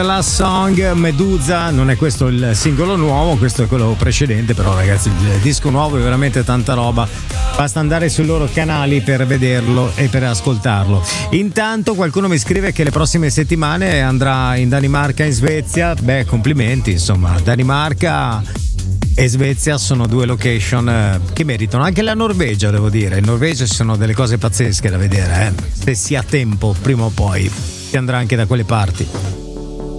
La song Medusa, non è questo il singolo nuovo, questo è quello precedente, però ragazzi il disco nuovo è veramente tanta roba, basta andare sui loro canali per vederlo e per ascoltarlo. Intanto qualcuno mi scrive che le prossime settimane andrà in Danimarca e in Svezia. Beh, complimenti, insomma, Danimarca e Svezia sono due location che meritano. Anche la Norvegia, devo dire, in Norvegia ci sono delle cose pazzesche da vedere, se si ha tempo prima o poi si andrà anche da quelle parti.